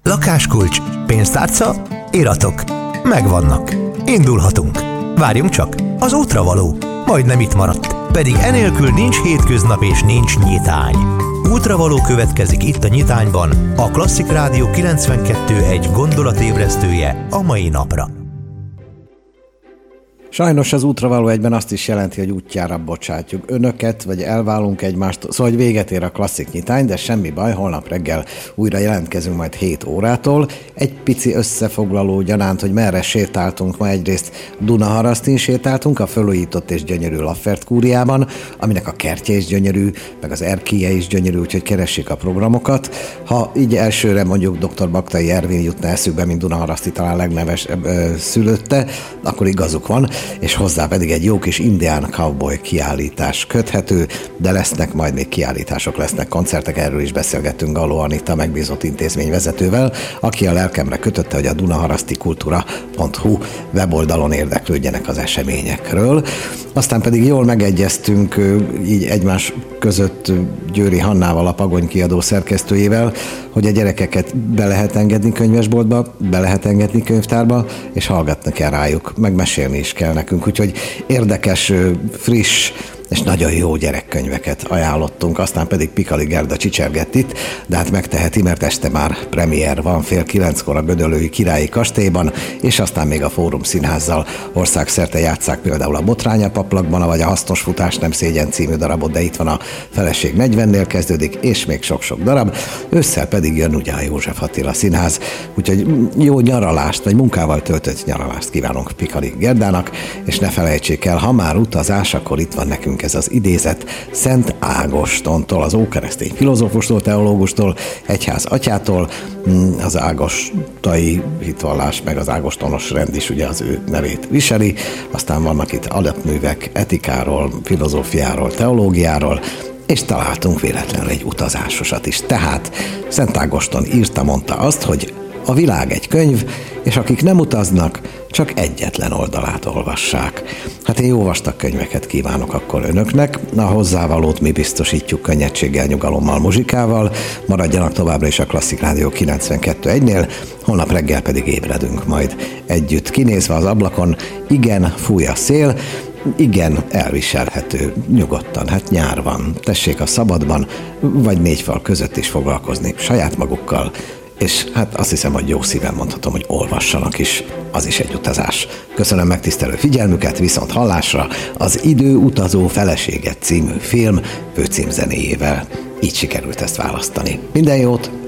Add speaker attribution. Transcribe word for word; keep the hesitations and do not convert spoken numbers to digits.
Speaker 1: Lakáskulcs, pénztárca, iratok. Megvannak. Indulhatunk. Várjunk csak, az útra való. Majdnem itt maradt. Pedig enélkül nincs hétköznap és nincs nyitány. Útravaló következik itt a Nyitányban, a Klasszik Rádió kilencvenkettő egy gondolatébresztője a mai napra.
Speaker 2: Sajnos az útravaló egyben azt is jelenti, hogy útjára bocsátjuk önöket, vagy elválunk egymástól, szóval hogy véget ér a Klasszik Nyitány, de semmi baj, holnap reggel újra jelentkezünk majd hét órától. Egy pici összefoglaló gyanánt, hogy merre sétáltunk ma. Egyrészt Dunaharasztin sétáltunk, a fölújított és gyönyörű Laffert kúriában, aminek a kertje is gyönyörű, meg az erkélye is gyönyörű, úgyhogy keressék a programokat. Ha így elsőre mondjuk doktor Baktai Ervin jutna eszükbe, mint Dunaharaszti talán legnevesebb ö, szülötte, akkor igazuk van, és hozzá pedig egy jó kis indián cowboy kiállítás köthető, de lesznek majd még kiállítások, lesznek koncertek, erről is beszélgettünk Galló Anita megbízott intézményvezetővel, aki a lelkemre kötötte, hogy a dunaharasztikultúra pont hu weboldalon érdeklődjenek az eseményekről. Aztán pedig jól megegyeztünk így egymás között Győri Hannával, a Pagony kiadó szerkesztőjével, hogy a gyerekeket be lehet engedni könyvesboltba, be lehet engedni könyvtárba, és hallgatni kell rájuk, megmesélni is kell nekünk. Úgyhogy érdekes, friss és nagyon jó gyerekkönyveket ajánlottunk, aztán pedig Pikali Gerda csicsergett itt, de hát megteheti, mert este már premier van fél kilenckor a Gödöllői Királyi Kastélyban, és aztán még a Fórum Színházzal országszerte játsszák például a Botránya paplakban, vagy a Hasznos futás nem szégyen című darabot, de itt van a Feleség negyvennél kezdődik, és még sok-sok darab. Ősszel pedig jön ugye a József Attila Színház, úgyhogy jó nyaralást, vagy munkával töltött nyaralást kívánunk Pikali Gerdának, és ne felejtsék el, ha már utazás, akkor itt van nekünk ez az idézet Szent Ágostontól, az ókeresztény filozófustól, teológustól, egyház atyától, az ágostai hitvallás, meg az ágostonos rend is ugye az ő nevét viseli, aztán vannak itt alapművek etikáról, filozófiáról, teológiáról, és találtunk véletlenül egy utazásosat is. Tehát Szent Ágoston írta, mondta azt, hogy a világ egy könyv, és akik nem utaznak, csak egyetlen oldalát olvassák. Hát én jó vastag könyveket kívánok akkor önöknek, a hozzávalót mi biztosítjuk könnyedséggel, nyugalommal, muzsikával, maradjanak továbbra is a Klasszik Rádió kilencvenkettő egynél, holnap reggel pedig ébredünk majd együtt. Kinézve az ablakon, igen, fúj a szél, igen, elviselhető, nyugodtan, hát nyár van, tessék a szabadban, vagy négy fal között is foglalkozni saját magukkal, és hát azt hiszem, hogy jó szívem mondhatom, hogy olvassanak is, az is egy utazás. Köszönöm megtisztelő figyelmüket, viszont hallásra az Idő utazó feleséget című film főcímzenéjével. Így sikerült ezt választani. Minden jót!